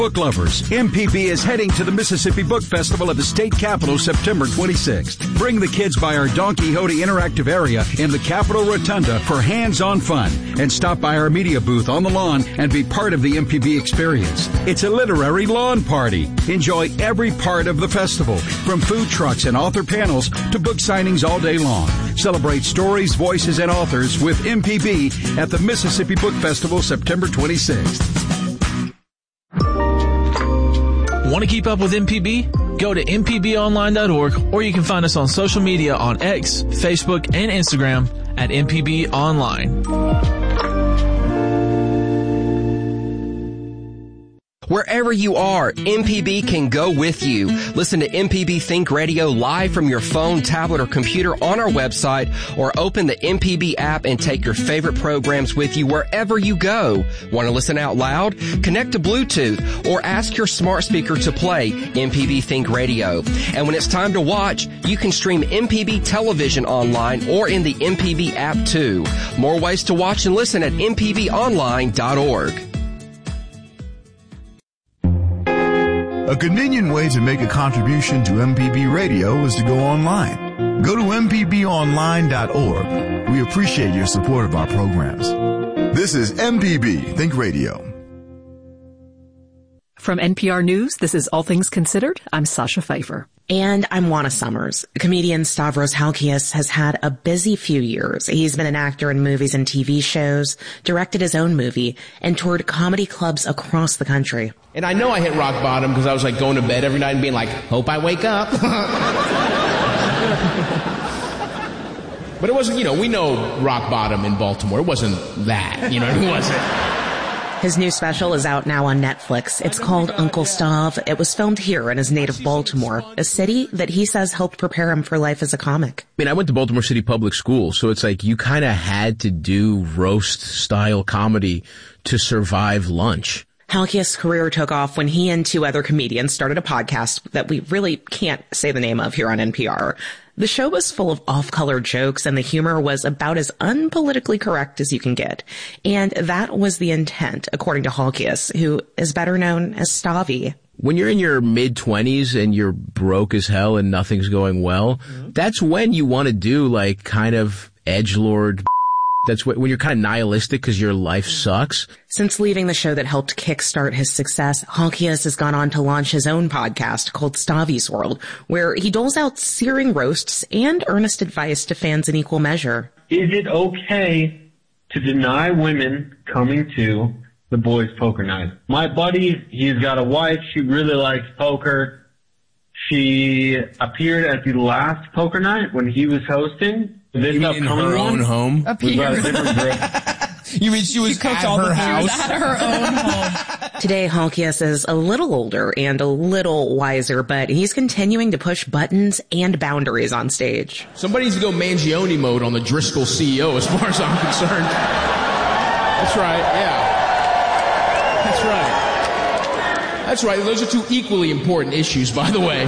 Book lovers, MPB is heading to the Mississippi Book Festival at the state capitol September 26th. Bring the kids by our Don Quixote interactive area in the Capitol Rotunda for hands-on fun, and stop by our media booth on the lawn and be part of the MPB experience. It's a literary lawn party. Enjoy every part of the festival, from food trucks and author panels to book signings all day long. Celebrate stories, voices, and authors with MPB at the Mississippi Book Festival September 26th. Want to keep up with MPB? Go to mpbonline.org, or you can find us on social media on X, Facebook, and Instagram at MPB Online. Wherever you are, MPB can go with you. Listen to MPB Think Radio live from your phone, tablet, or computer on our website, or open the MPB app and take your favorite programs with you wherever you go. Want to listen out loud? Connect to Bluetooth or ask your smart speaker to play MPB Think Radio. And when it's time to watch, you can stream MPB television online or in the MPB app too. More ways to watch and listen at mpbonline.org. A convenient way to make a contribution to MPB Radio is to go online. Go to mpbonline.org. We appreciate your support of our programs. This is MPB Think Radio. From NPR News, this is All Things Considered. I'm Sasha Pfeiffer. And I'm Juana Summers. Comedian Stavros Halkias has had a busy few years. He's been an actor in movies and TV shows, directed his own movie, and toured comedy clubs across the country. And I know I hit rock bottom because I was like going to bed every night and being like, hope I wake up. But it wasn't, we know rock bottom in Baltimore. It wasn't that, it wasn't. His new special is out now on Netflix. It's called Uncle Stav. It was filmed here in his native Baltimore, a city that he says helped prepare him for life as a comic. I went to Baltimore City Public Schools, so it's like you kind of had to do roast-style comedy to survive lunch. Halkias' career took off when he and two other comedians started a podcast that we really can't say the name of here on NPR. The show was full of off-color jokes, and the humor was about as unpolitically correct as you can get. And that was the intent, according to Halkias, who is better known as Stavy. When you're in your mid-20s and you're broke as hell and nothing's going well, that's when you want to do, kind of edgelord. That's when you're kind of nihilistic because your life sucks. Since leaving the show that helped kickstart his success, Halkias has gone on to launch his own podcast called Stavy's World, where he doles out searing roasts and earnest advice to fans in equal measure. Is it okay to deny women coming to the boys' poker night? My buddy, he's got a wife. She really likes poker. She appeared at the last poker night when he was hosting. This you mean in her own home? You mean she was cooked all the house at her own home? Today, Halkias is a little older and a little wiser, but he's continuing to push buttons and boundaries on stage. Somebody needs to go Mangione mode on the Driscoll CEO as far as I'm concerned. That's right, yeah. That's right. Those are two equally important issues, by the way.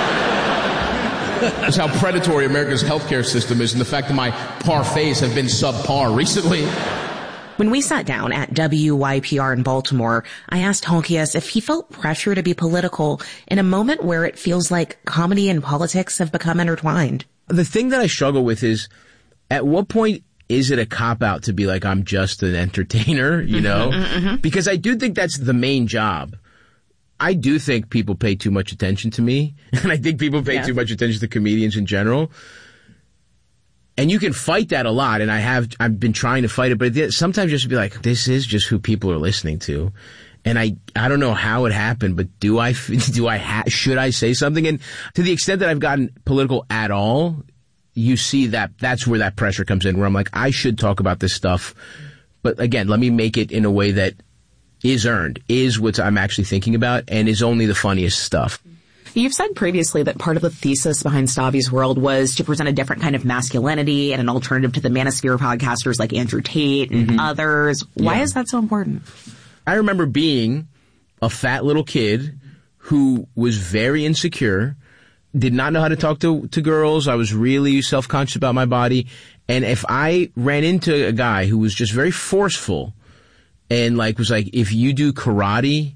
That's how predatory America's healthcare system is, and the fact that my parfaits have been subpar recently. When we sat down at WYPR in Baltimore, I asked Halkias if he felt pressure to be political in a moment where it feels like comedy and politics have become intertwined. The thing that I struggle with is, at what point is it a cop-out to be like, I'm just an entertainer, Because I do think that's the main job. I do think people pay too much attention to me, and I think people pay too much attention to comedians in general. And you can fight that a lot, and I've been trying to fight it, but sometimes you have to be like, this is just who people are listening to. And I don't know how it happened, but should I say something? And to the extent that I've gotten political at all, you see that's where that pressure comes in, where I'm like, I should talk about this stuff. But again, let me make it in a way that is earned, is what I'm actually thinking about, and is only the funniest stuff. You've said previously that part of the thesis behind Stavy's World was to present a different kind of masculinity and an alternative to the manosphere podcasters like Andrew Tate and others. Why is that so important? I remember being a fat little kid who was very insecure, did not know how to talk to girls. I was really self-conscious about my body. And if I ran into a guy who was just very forceful and was like, if you do karate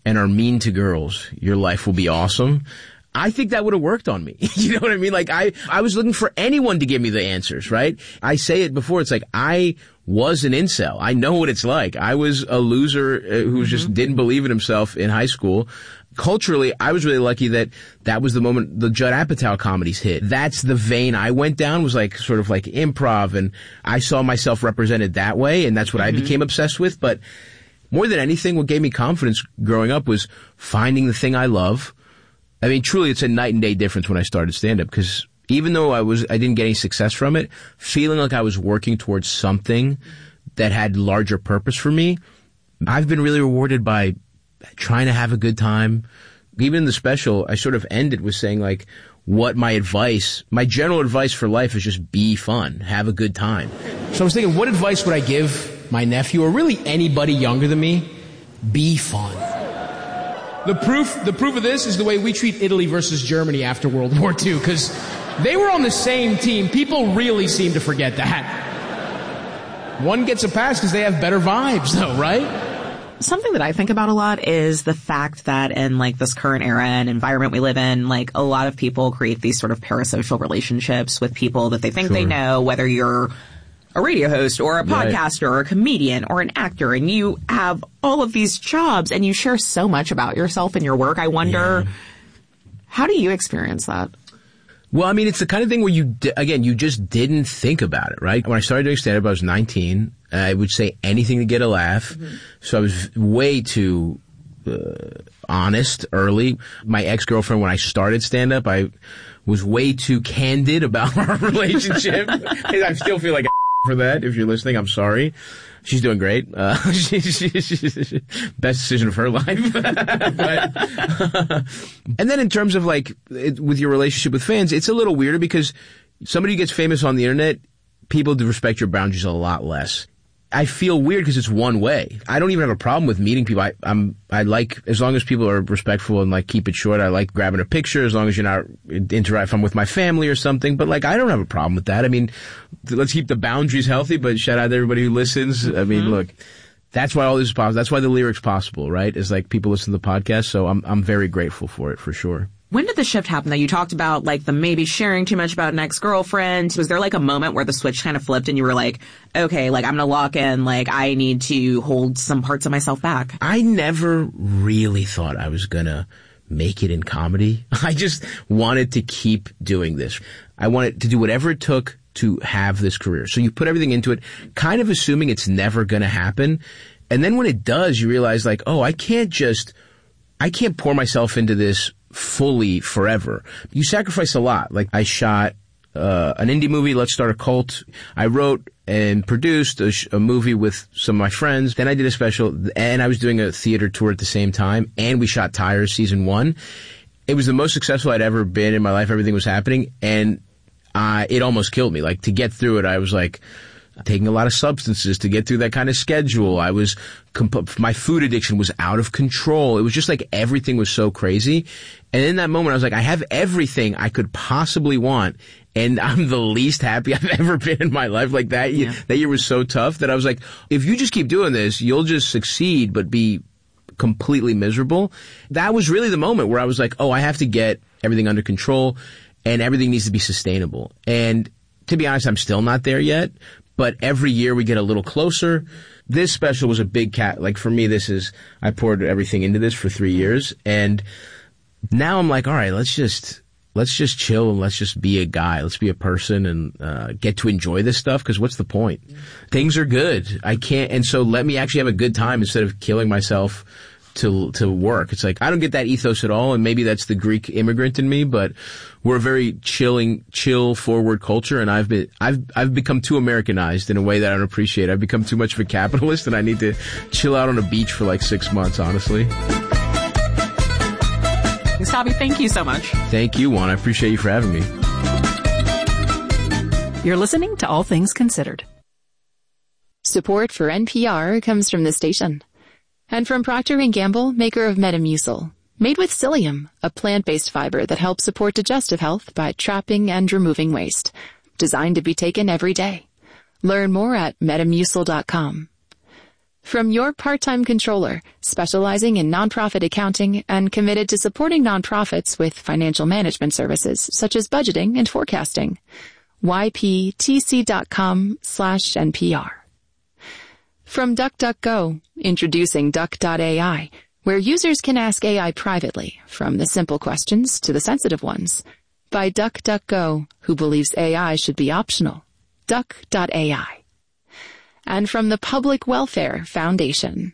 and are mean to girls, your life will be awesome. I think that would have worked on me. You know what I mean? Like, I was looking for anyone to give me the answers, right? I say it before, it's like, I was an incel. I know what it's like. I was a loser who just didn't believe in himself in high school. Culturally, I was really lucky that was the moment the Judd Apatow comedies hit. That's the vein I went down, was like sort of like improv, and I saw myself represented that way, and that's what I became obsessed with. But more than anything, what gave me confidence growing up was finding the thing I love. I mean, truly, it's a night and day difference when I started stand-up, because even though I didn't get any success from it, feeling like I was working towards something that had larger purpose for me, I've been really rewarded by trying to have a good time. Even in the special, I sort of ended with saying, like, what my general advice for life is just be fun, have a good time. So I was thinking, what advice would I give my nephew, or really anybody younger than me? Be fun. The proof of this is the way we treat Italy versus Germany after World War II, because they were on the same team. People really seem to forget that. One gets a pass because they have better vibes, though, right? Something that I think about a lot is the fact that in like this current era and environment we live in, like a lot of people create these sort of parasocial relationships with people that they think they know, whether you're a radio host or a podcaster or a comedian or an actor, and you have all of these jobs and you share so much about yourself and your work. I wonder, how do you experience that? Well, I mean, it's the kind of thing where you just didn't think about it, right? When I started doing stand-up, I was 19. I would say anything to get a laugh. So I was way too honest early. My ex-girlfriend, when I started stand-up, I was way too candid about our relationship. I still feel like for that. If you're listening, I'm sorry. She's doing great. She's best decision of her life. And then in terms of like, with your relationship with fans, it's a little weirder because somebody who gets famous on the internet, people do respect your boundaries a lot less. I feel weird because it's one way. I don't even have a problem with meeting people. I like, as long as people are respectful and like keep it short, I like grabbing a picture as long as you're not if I'm with my family or something. But like, I don't have a problem with that. I mean, let's keep the boundaries healthy, but shout out to everybody who listens. I mean, look, that's why all this is possible. That's why the Lyric's possible, right? Is like people listen to the podcast. So I'm very grateful for it, for sure. When did the shift happen that you talked about, like the maybe sharing too much about an ex-girlfriend? Was there like a moment where the switch kind of flipped and you were like, okay, like I'm going to lock in, like I need to hold some parts of myself back? I never really thought I was going to make it in comedy. I just wanted to keep doing this. I wanted to do whatever it took to have this career. So you put everything into it, kind of assuming it's never going to happen. And then when it does, you realize like, oh, I can't pour myself into this fully forever. You sacrifice a lot. Like I shot an indie movie, Let's Start a Cult. I wrote and produced a movie with some of my friends. Then I did a special, and I was doing a theater tour at the same time, and we shot Tires season 1. It was the most successful I'd ever been in my life. Everything was happening, and it almost killed me. Like to get through it, I was like taking a lot of substances to get through that kind of schedule. My food addiction was out of control. It was just like everything was so crazy. And in that moment, I was like, I have everything I could possibly want, and I'm the least happy I've ever been in my life. Like that year was so tough that I was like, if you just keep doing this, you'll just succeed, but be completely miserable. That was really the moment where I was like, oh, I have to get everything under control, and everything needs to be sustainable. And to be honest, I'm still not there yet. But every year we get a little closer. This special was a big like for me, I poured everything into this for 3 years. And now I'm like, all right, let's just chill and let's just be a guy. Let's be a person and, get to enjoy this stuff. Cause what's the point? Things are good. And so let me actually have a good time instead of killing myself to work. It's like, I don't get that ethos at all. And maybe that's the Greek immigrant in me, but we're a very chill forward culture. And I've become too Americanized in a way that I don't appreciate. I've become too much of a capitalist, and I need to chill out on a beach for like 6 months, honestly. Mustafi, thank you so much. Thank you, Juan. I appreciate you for having me. You're listening to All Things Considered. Support for NPR comes from the station. And from Procter & Gamble, maker of Metamucil. Made with psyllium, a plant-based fiber that helps support digestive health by trapping and removing waste. Designed to be taken every day. Learn more at Metamucil.com. From your part-time controller, specializing in nonprofit accounting and committed to supporting nonprofits with financial management services such as budgeting and forecasting. yptc.com/NPR. From DuckDuckGo, introducing Duck.ai, where users can ask AI privately, from the simple questions to the sensitive ones. By DuckDuckGo, who believes AI should be optional. Duck.ai. And from the Public Welfare Foundation.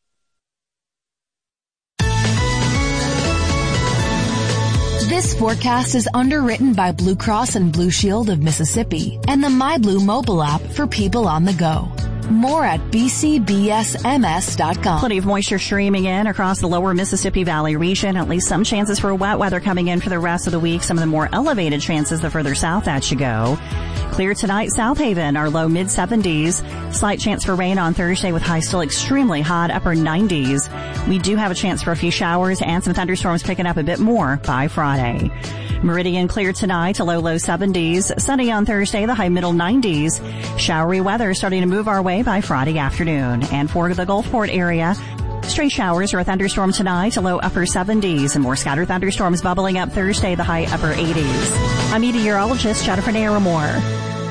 This forecast is underwritten by Blue Cross and Blue Shield of Mississippi and the MyBlue mobile app for people on the go. More at bcbsms.com. Plenty of moisture streaming in across the lower Mississippi Valley region. At least some chances for wet weather coming in for the rest of the week. Some of the more elevated chances the further south that you go. Clear tonight, South Haven, our low mid-70s. Slight chance for rain on Thursday with highs still extremely hot, upper 90s. We do have a chance for a few showers and some thunderstorms picking up a bit more by Friday. Meridian clear tonight, a low 70s. Sunny on Thursday, the high middle 90s. Showery weather starting to move our way by Friday afternoon. And for the Gulfport area, stray showers or a thunderstorm tonight, a low upper 70s. And more scattered thunderstorms bubbling up Thursday, the high upper 80s. I'm meteorologist Jennifer Naramore.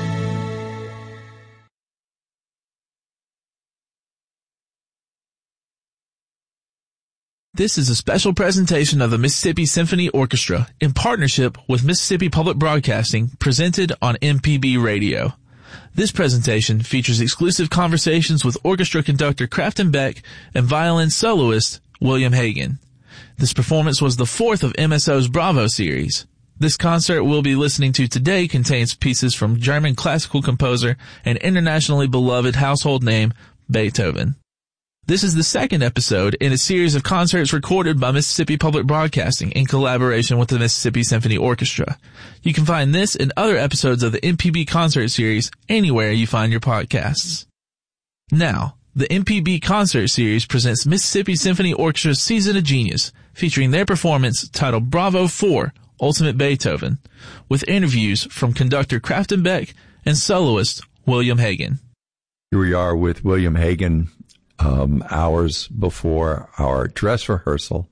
This is a special presentation of the Mississippi Symphony Orchestra in partnership with Mississippi Public Broadcasting, presented on MPB Radio. This presentation features exclusive conversations with orchestra conductor Crafton Beck and violin soloist William Hagen. This performance was the fourth of MSO's Bravo series. This concert we'll be listening to today contains pieces from German classical composer and internationally beloved household name Beethoven. This is the second episode in a series of concerts recorded by Mississippi Public Broadcasting in collaboration with the Mississippi Symphony Orchestra. You can find this and other episodes of the MPB concert series anywhere you find your podcasts. Now, the MPB concert series presents Mississippi Symphony Orchestra's Season of Genius, featuring their performance titled Bravo 4, Ultimate Beethoven, with interviews from conductor Crafton Beck and soloist William Hagen. Here we are with William Hagen, hours before our dress rehearsal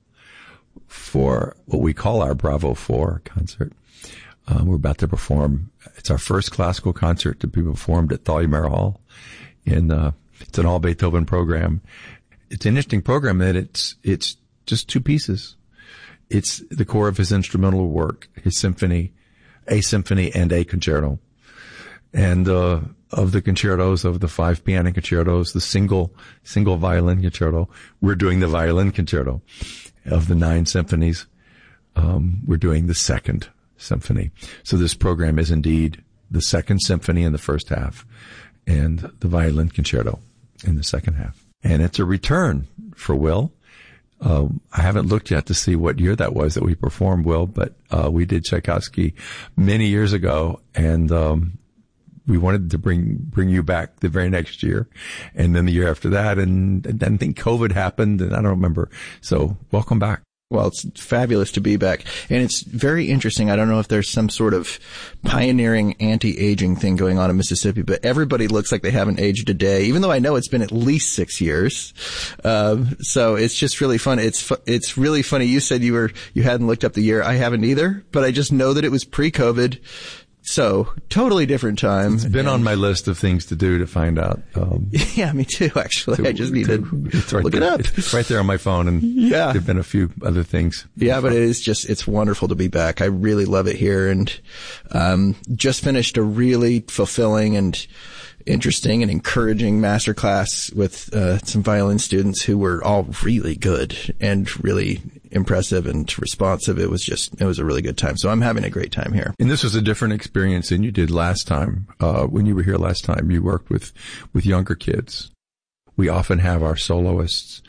for what we call our Bravo 4 concert. We're about to perform. It's our first classical concert to be performed at Thalia Mare Hall. It's an all Beethoven program. It's an interesting program that it's just two pieces. It's the core of his instrumental work, his symphony, a symphony and a concerto. And, of the concertos, of the 5 piano concertos, the single violin concerto, we're doing the violin concerto. Of the 9 symphonies, we're doing the second symphony. So this program is indeed the second symphony in the first half and the violin concerto in the second half. And it's a return for Will. I haven't looked yet to see what year that was that we performed, Will, but, we did Tchaikovsky many years ago, and, we wanted to bring you back the very next year, and then the year after that, and then I think COVID happened, and I don't remember. So welcome back. Well, it's fabulous to be back. And it's very interesting. I don't know if there's some sort of pioneering anti-aging thing going on in Mississippi, but everybody looks like they haven't aged a day, even though I know it's been at least 6 years. So it's just really fun. It's really funny. You said you hadn't looked up the year. I haven't either, but I just know that it was pre-COVID. So, totally different time. It's been on my list of things to do to find out. Yeah, me too, actually. I just need to look it up. It's right there on my phone, and yeah, there have been a few other things. Yeah, but it's wonderful to be back. I really love it here, and just finished a really fulfilling and interesting and encouraging masterclass with some violin students who were all really good and really impressive and responsive. It was a really good time. So I'm having a great time here. And this was a different experience than you did last time. When you were here last time, you worked with younger kids. We often have our soloists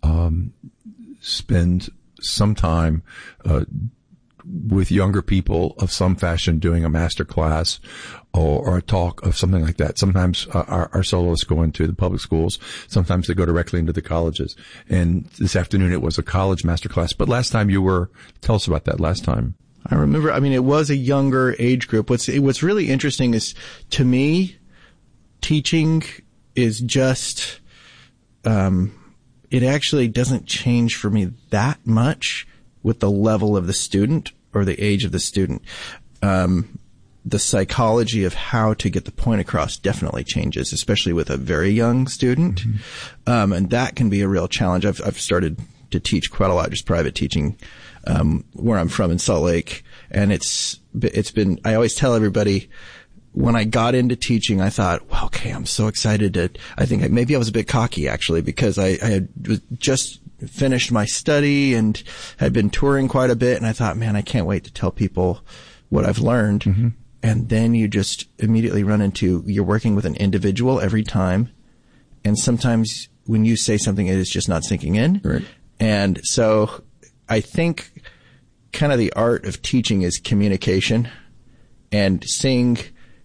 spend some time with younger people of some fashion doing a master class or a talk of something like that. Sometimes our soloists go into the public schools. Sometimes they go directly into the colleges. And this afternoon it was a college master class. But last time tell us about that last time. I remember, it was a younger age group. What's really interesting is, to me, teaching is just it actually doesn't change for me that much with the level of the student or the age of the student. The psychology of how to get the point across definitely changes, especially with a very young student. Mm-hmm. And that can be a real challenge. I've started to teach quite a lot, just private teaching, where I'm from in Salt Lake. And it's been, I always tell everybody, when I got into teaching, I thought, well, okay, I'm so excited I think maybe I was a bit cocky actually, because I had just finished my study and had been touring quite a bit. And I thought, man, I can't wait to tell people what I've learned. Mm-hmm. And then you just immediately run into, you're working with an individual every time. And sometimes when you say something, it is just not sinking in. Right. And so I think kind of the art of teaching is communication and seeing,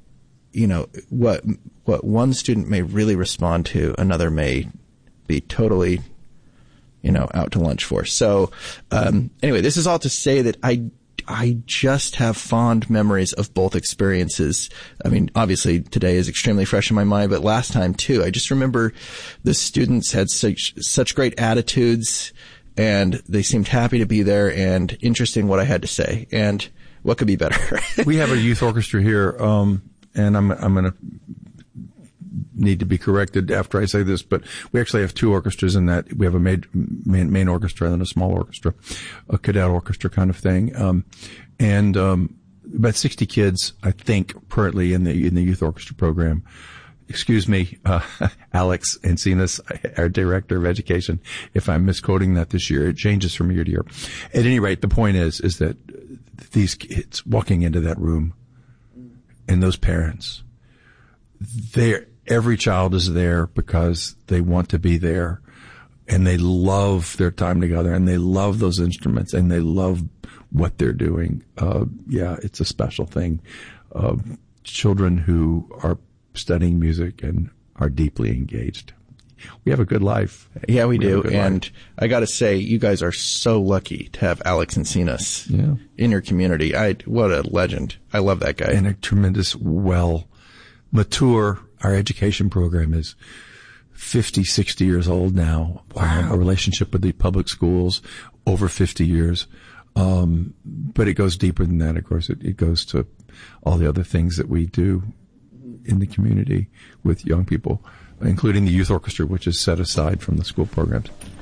what one student may really respond to, another may be totally, out to lunch for. So, anyway, this is all to say that I just have fond memories of both experiences. I mean, obviously today is extremely fresh in my mind, but last time too. I just remember the students had such great attitudes and they seemed happy to be there and interested in what I had to say. And what could be better? We have a youth orchestra here, and I'm going to need to be corrected after I say this, but we actually have two orchestras in that. We have a main orchestra and a small orchestra, a cadet orchestra kind of thing. And about 60 kids, I think, currently in the youth orchestra program. Excuse me, Alex Encinas, our director of education, if I'm misquoting that this year. It changes from year to year. At any rate, the point is that these kids walking into that room and those parents, every child is there because they want to be there, and they love their time together, and they love those instruments, and they love what they're doing. It's a special thing. Children who are studying music and are deeply engaged. We have a good life. Yeah, we do. And I got to say, you guys are so lucky to have Alex Encinas in your community. What a legend. I love that guy. And a tremendous, mature. Our education program is 50, 60 years old now. Wow. A relationship with the public schools over 50 years. But it goes deeper than that. Of course, it goes to all the other things that we do in the community with young people, including the youth orchestra, which is set aside from the school programs.